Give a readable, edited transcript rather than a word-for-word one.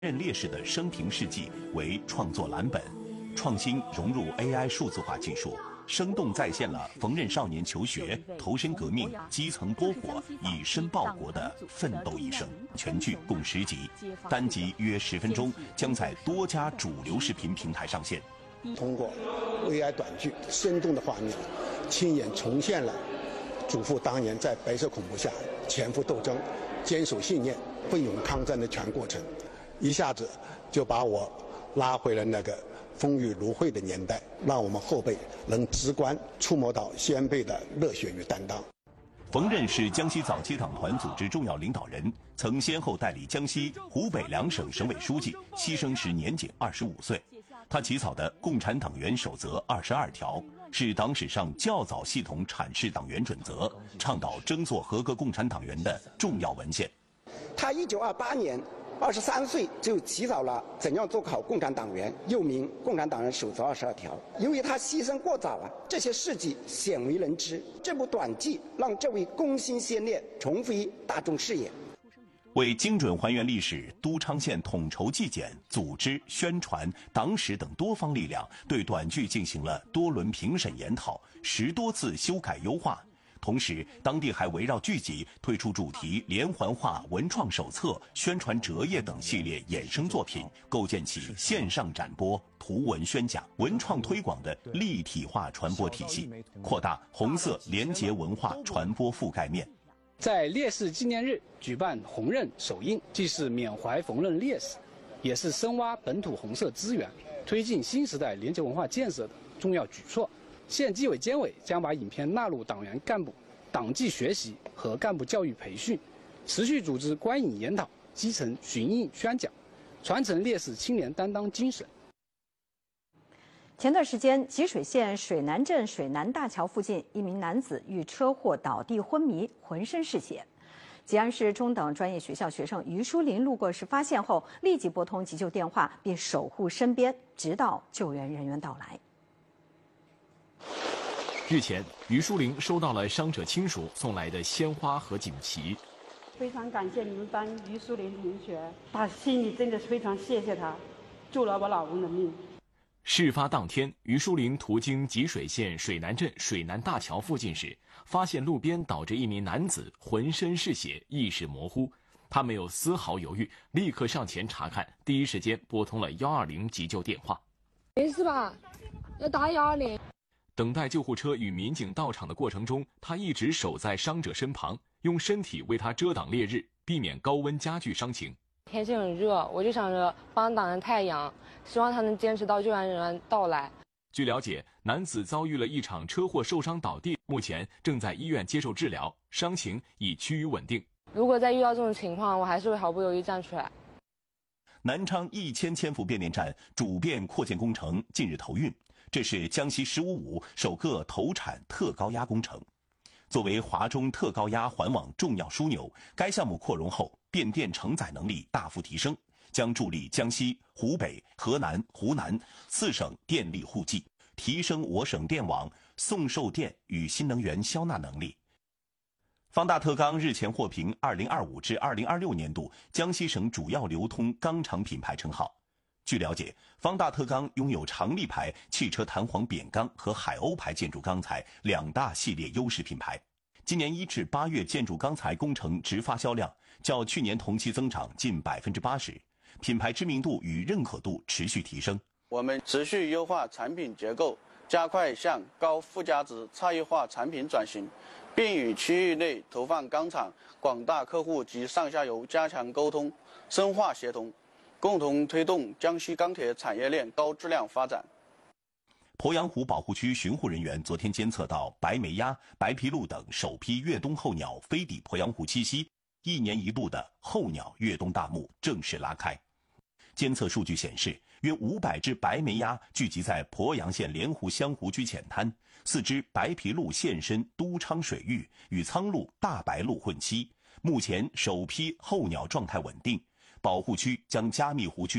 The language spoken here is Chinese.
任烈士的生平事迹为创作蓝本，创新融入 AI 数字化技术，生动再现了缝纫少年求学、投身革命、基层拨火、以身报国的奋斗一生。全剧共10集，单集约10分钟，将在多家主流视频平台上线。 通过 AI 短剧生动的画面，亲眼重现了祖父当年在白色恐怖下前赴斗争、坚守信念、奋勇抗战的全过程，一下子就把我拉回了那个风雨如晦的年代，让我们后辈能直观触摸到先辈的热血与担当。 冯任是江西早期党团组织重要领导人，曾先后代理江西、湖北2省省委书记，牺牲时年仅25岁。他起草的《共产党员守则22条》是党史上较早系统阐释党员准则、倡导争做合格共产党员的重要文献。 他1928年23岁就起草了《怎样做好共产党员》，又名《共产党员守则22条》。由于他牺牲过早这些事迹鲜为人知。这部短剧让这位功勋先烈重回大众视野。 为精准还原历史，都昌县统筹纪检、组织、宣传、党史等多方力量对短剧进行了多轮评审研讨，10多次修改优化。同时，当地还围绕剧集推出主题连环画文创手册、宣传折页等系列衍生作品，构建起线上展播、图文宣讲、文创推广的立体化传播体系，扩大红色廉洁文化传播覆盖面。 在烈士纪念日举办红刃首映，既是缅怀冯任烈士，也是深挖本土红色资源、推进新时代廉洁文化建设的重要举措。县纪委监委将把影片纳入党员干部党纪学习和干部教育培训，持续组织观影研讨、基层巡映宣讲，传承烈士青年担当精神。 前段时间，吉水县水南镇水南大桥附近，一名男子遇车祸倒地昏迷，浑身是血。吉安市中等专业学校学生于淑林路过时发现后，立即拨通急救电话，并守护身边，直到救援人员到来。 日前，于淑玲收到了伤者亲属送来的鲜花和锦旗。 非常感谢你们班于淑玲同学，他心里真的非常谢谢他，救了我老公的命。 事发当天，于淑玲途经吉水县水南镇水南大桥附近时，发现路边倒着一名男子，浑身是血，意识模糊。他没有丝毫犹豫，立刻上前查看，第一时间拨通了120急救电话。 没事吧？要打120。 等待救护车与民警到场的过程中，他一直守在伤者身旁，用身体为他遮挡烈日，避免高温加剧伤情。 天气很热，我就想着帮挡着太阳，希望他能坚持到救援人员到来。 据了解，男子遭遇了一场车祸受伤倒地，目前正在医院接受治疗，伤情已趋于稳定。 如果再遇到这种情况，我还是会毫不犹豫站出来。 南昌1000千伏变电站主变扩建工程近日投运，这是江西15-5首个投产特高压工程。作为华中特高压环网重要枢纽，该项目扩容后，变电承载能力大幅提升，将助力江西、湖北、河南、湖南4省电力互济，提升我省电网送售电与新能源消纳能力。方大特钢日前获评2025至2026年度江西省主要流通钢厂品牌称号。据了解，方大特钢拥有长力牌汽车弹簧扁钢和海鸥牌建筑钢材2大系列优势品牌。今年1至8月建筑钢材工程直发销量较去年同期增长近80%，品牌知名度与认可度持续提升。 我们持续优化产品结构，加快向高附加值差异化产品转型，并与区域内投放钢厂广大客户及上下游加强沟通，深化协同，共同推动江西钢铁产业链高质量发展。 鄱阳湖保护区巡护人员昨天监测到白眉鸭、白皮鹭等首批越冬候鸟飞抵鄱阳湖栖息，1年1度的候鸟越冬大幕正式拉开。监测数据显示，约500只白眉鸭聚集在鄱阳县莲湖香湖区浅滩，4只白皮鹭现身都昌水域，与苍鹭、大白鹭混栖。目前首批候鸟状态稳定，保护区将加密湖区